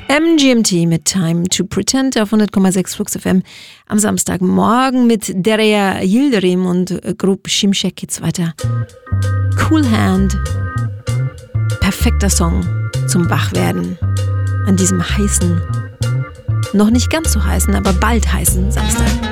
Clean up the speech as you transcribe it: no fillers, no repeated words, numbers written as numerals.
MGMT mit Time to Pretend auf 100,6 Flux FM. Am Samstagmorgen mit Derya Yildirim und Grup Şimşek geht's weiter. Cool Hand. Perfekter Song zum Wachwerden an diesem heißen, noch nicht ganz so heißen, aber bald heißen Samstag.